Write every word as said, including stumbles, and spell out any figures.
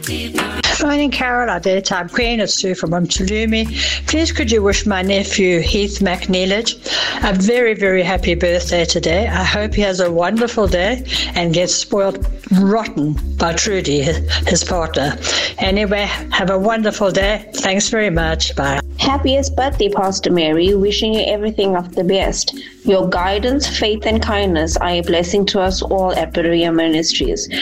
Morning, Carol. Our daytime queen. It's Sue from Umtalumi. Please could you wish my nephew Heath McNeilage a very, very happy birthday today. I hope he has a wonderful day and gets spoiled rotten by Trudy, his partner. Anyway, have a wonderful day. Thanks very much. Bye. Happiest birthday, Pastor Mary. Wishing you everything of the best. Your guidance, faith, and kindness are a blessing to us all at Berea Ministries.